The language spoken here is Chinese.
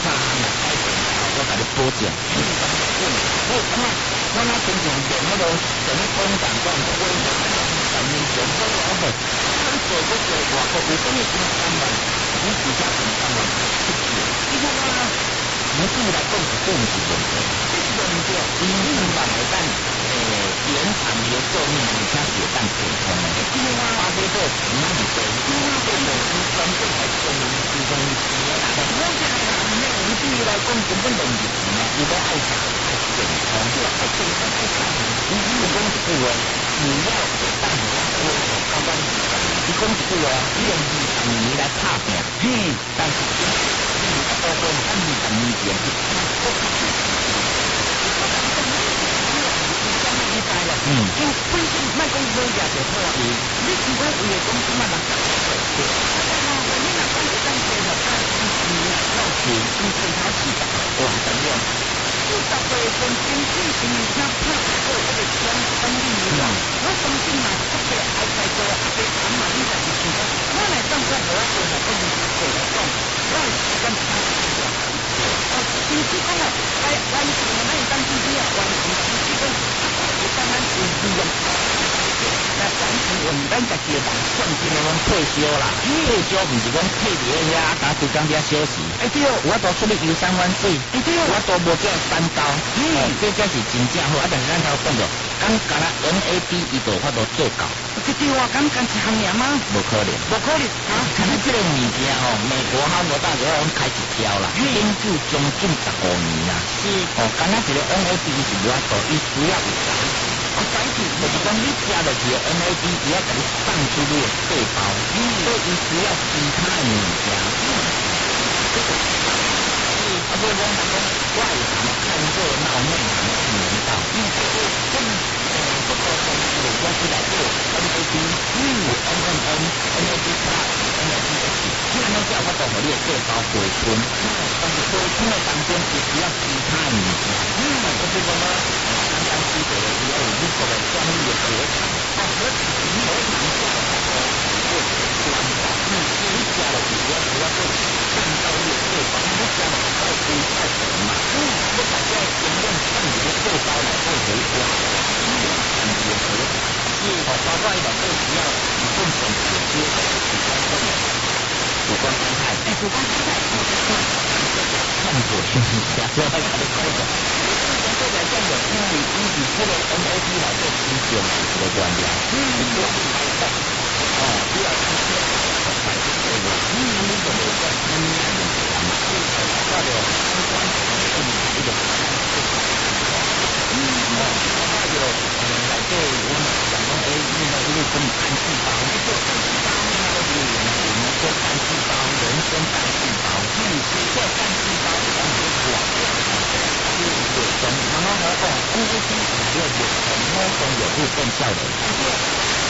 差啊，改变我甲你保证。我那平常练迄个什么风感光的规划，10年前我老好，咱做个做外国有啥物3万，你自家3万出去，你看我。你对来讲是这是问题，这是问题。你3万会当延长你的寿命，而且是会当健康的。因为花费多钱啊，是对。因为这个是真正来证明是公司的啦。我讲啦，你对于来讲根本论不起呢，你都爱啥爱健康，爱健康爱啥？你讲一句话，你要会当我高端你讲一句话，你用20年来拍拼，但是。包括你看20年前，因为本身卖讲好价就好啊。你如果有的公司嘛60岁，你若讲是当接受到到钱，你最好40哇怎样？40岁前经济因为他拍过这个枪生意了，我相信嘛，这个还在做阿伯阿妈，你才是知道。我来当官，我做下个20岁来讲。我时间差不多，经济讲啊，完成咱是当经济啊，完成经济讲，有当咱有利用，来完成咱家己的梦想，真的讲退休啦，退休毋是讲退伫遐，打规工遐休息。对，我都出去游山玩水，我都无叫山高，这才是真正好。但是咱头讲着，敢干那 NAD 伊就法度做到。这对我敢干一行业吗？无可能啊！看你这个物件美国哈无大就要开一条啦，研究将近15年啦。是干那一个 NAD 是偌多，伊需要有载体。载体就是讲你加落去的 NAD，伊要甲你放出你的细胞，所以伊需要其他的物件。所以讲我为什么看热闹内行看门道？这个公司的公司来做 NAD，NAD plus，NADH， 安尼才有法度互你的细胞回春。但是回春的当中，是需要其他物件。就是讲呢，刚刚提到的，伊要有你个的专利的合成，合成下来的做关键。你加了几个，主要是看到你的细胞，你加了太多太多嘛。我大家尽量看你的细胞来做回归。包括伊内底需要一份上直接的主观心态，主观心态，看过去，主要在看的过程。这个讲的，因为伊是这个 NAD 来做基础的原料，主要是来讲，主要是这个摆这个，你怎么讲？你嘛，那个相关的这个，那就来做我们讲讲你那个分单细胞，你做单细胞，那个是我们说单细胞，人生单细胞，做单细胞，然后广是有中，然后呢，NAD 还有有成功有部分效的。